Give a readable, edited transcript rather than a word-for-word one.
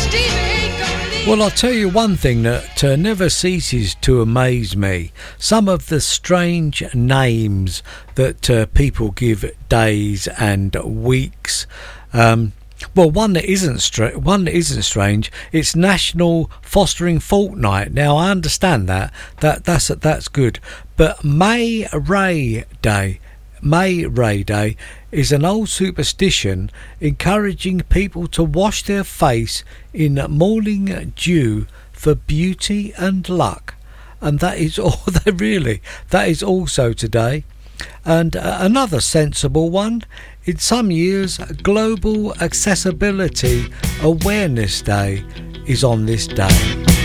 Well, I'll tell you one thing that never ceases to amaze me. Some of the strange names that people give days and weeks. Well, one that isn't strange. It's National Fostering Fortnight. Now, I understand that's good. But May Ray Day is an old superstition encouraging people to wash their face in morning dew for beauty and luck. And that is all that is also today. And another sensible one, in some years, Global Accessibility Awareness Day is on this day.